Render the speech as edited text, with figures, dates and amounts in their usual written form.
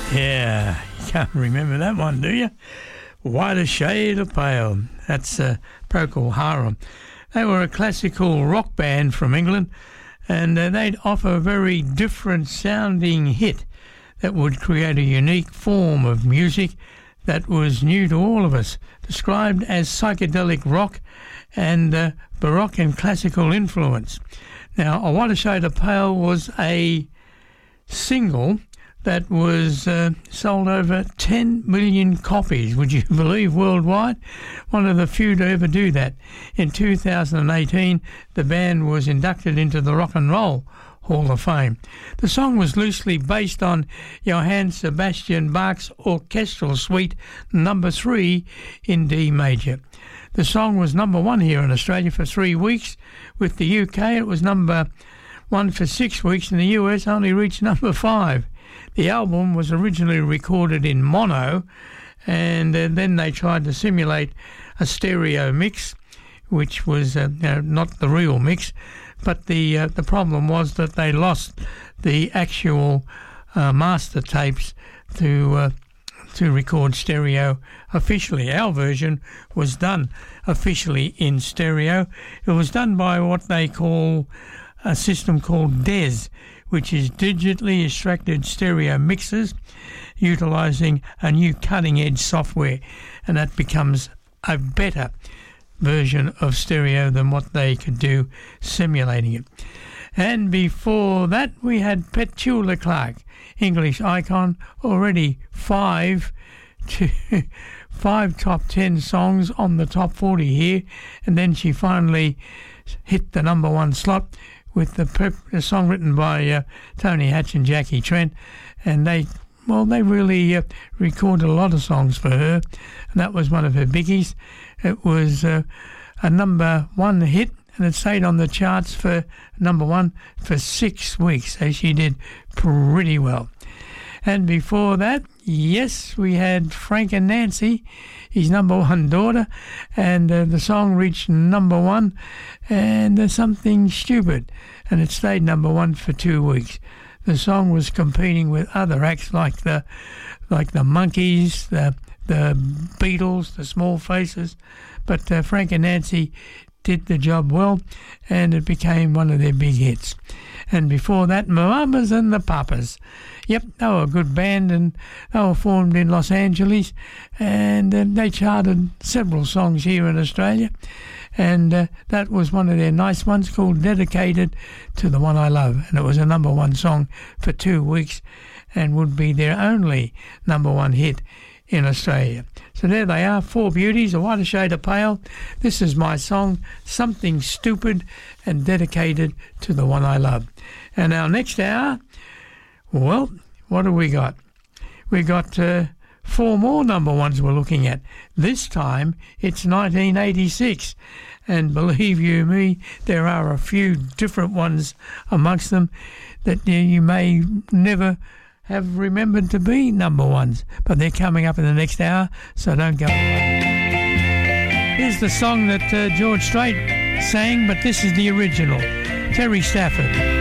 Yeah, you can't remember that one, do you? Whiter Shade of Pale. That's Procol Harum. They were a classical rock band from England, and they'd offer a very different sounding hit that would create a unique form of music that was new to all of us, described as psychedelic rock and Baroque and classical influence. Now, A Whiter Shade of Pale was a single that was sold over 10 million copies, would you believe, worldwide? One of the few to ever do that. In 2018, the band was inducted into the Rock and Roll Hall of Fame. The song was loosely based on Johann Sebastian Bach's orchestral suite number 3 in D major. The song was number 1 here in Australia for 3 weeks. With the UK, it was number 1 for 6 weeks, and the US only reached number 5. The album was originally recorded in mono, and then they tried to simulate a stereo mix, which was not the real mix. But the problem was that they lost the actual master tapes to record stereo officially. Our version was done officially in stereo. It was done by what they call a system called DES, which is digitally extracted stereo mixers, utilising a new cutting-edge software, and that becomes a better version of stereo than what they could do simulating it. And before that, we had Petula Clark, English icon, already 5 top 10 songs on the top 40 here, and then she finally hit the number 1 slot with the song written by Tony Hatch and Jackie Trent, and they really recorded a lot of songs for her, and that was one of her biggies. It was a number 1 hit, and it stayed on the charts for number 1 for 6 weeks, so she did pretty well. And before that, yes, we had Frank and Nancy, his number 1 daughter, and the song reached number 1, and Something Stupid, and it stayed number 1 for 2 weeks. The song was competing with other acts like the Monkees, the Beatles, the Small Faces, but Frank and Nancy did the job well, and it became one of their big hits. And before that, Mamas and the Papas. Yep, they were a good band, and they were formed in Los Angeles, and they charted several songs here in Australia, and that was one of their nice ones called Dedicated to the One I Love, and it was a number 1 song for 2 weeks and would be their only number 1 hit in Australia. So there they are, 4 beauties, A Whiter Shade of Pale. This is my song, Something Stupid, and Dedicated to the One I Love. And our next hour, well, what have we got? We got 4 more number 1s we're looking at. This time it's 1986, and believe you me, there are a few different ones amongst them that you may never have remembered to be number 1s, but they're coming up in the next hour, so don't go away. Here's the song that George Strait sang, but this is the original, Terry Stafford.